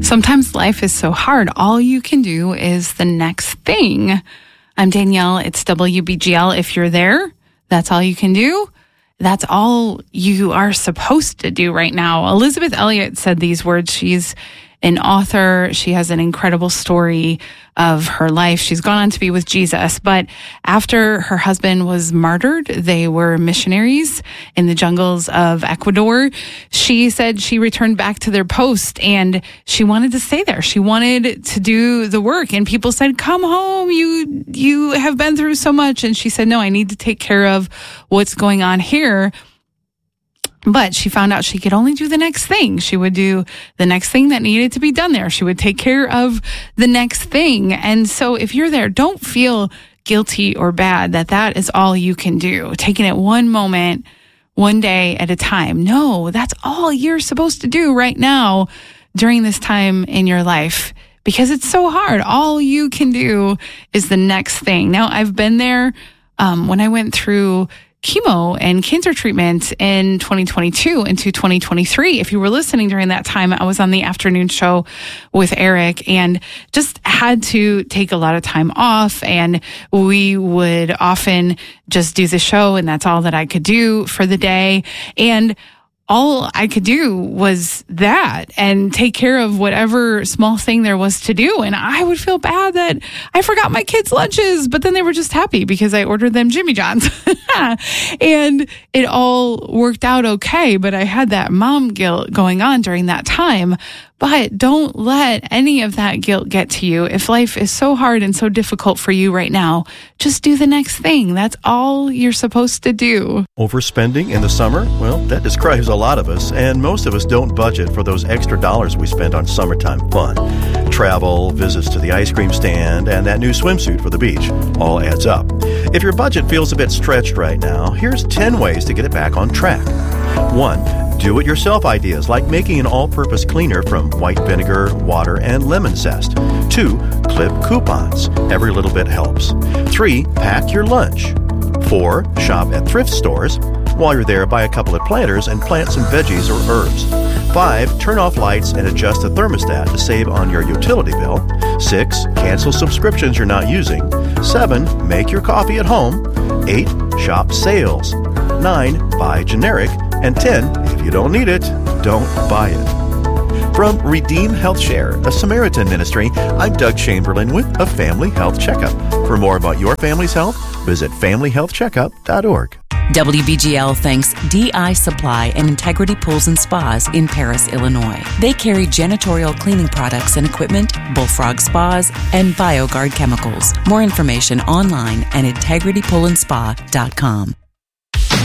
Sometimes life is so hard, all you can do is the next thing. I'm Danielle. It's WBGL. If you're there, that's all you can do. That's all you are supposed to do right now. Elizabeth Elliot said these words. She's an author. She has an incredible story of her life. She's gone on to be with Jesus, but after her husband was martyred, they were missionaries in the jungles of Ecuador. She said she returned back to their post and she wanted to stay there. She wanted to do the work, and people said, "Come home. You have been through so much." And she said, "No, I need to take care of what's going on here." But she found out she could only do the next thing. She would do the next thing that needed to be done there. She would take care of the next thing. And so if you're there, don't feel guilty or bad that is all you can do. Taking it one moment, one day at a time. No, that's all you're supposed to do right now during this time in your life, because it's so hard. All you can do is the next thing. Now, I've been there when I went through chemo and cancer treatment in 2022 into 2023. If you were listening during that time, I was on the afternoon show with Eric and just had to take a lot of time off. And we would often just do the show, and that's all that I could do for the day. And all I could do was that and take care of whatever small thing there was to do. And I would feel bad that I forgot my kids' lunches, but then they were just happy because I ordered them Jimmy John's. And it all worked out okay. But I had that mom guilt going on during that time. But don't let any of that guilt get to you. If life is so hard and so difficult for you right now, just do the next thing. That's all you're supposed to do. Overspending in the summer? Well, that describes a lot of us, and most of us don't budget for those extra dollars we spend on summertime fun. Travel, visits to the ice cream stand, and that new swimsuit for the beach all adds up. If your budget feels a bit stretched right now, here's 10 ways to get it back on track. 1. Do-it-yourself ideas like making an all-purpose cleaner from white vinegar, water, and lemon zest. 2. Clip coupons. Every little bit helps. 3. Pack your lunch. 4. Shop at thrift stores. While you're there, buy a couple of planters and plant some veggies or herbs. 5. Turn off lights and adjust the thermostat to save on your utility bill. 6. Cancel subscriptions you're not using. 7. Make your coffee at home. 8. Shop sales. 9. Buy generic. And 10, if you don't need it, don't buy it. From Redeem Health Share, a Samaritan ministry, I'm Doug Chamberlain with a Family Health Checkup. For more about your family's health, visit familyhealthcheckup.org. WBGL thanks DI Supply and Integrity Pools and Spas in Paris, Illinois. They carry janitorial cleaning products and equipment, Bullfrog Spas, and BioGuard chemicals. More information online at integritypoolandspa.com.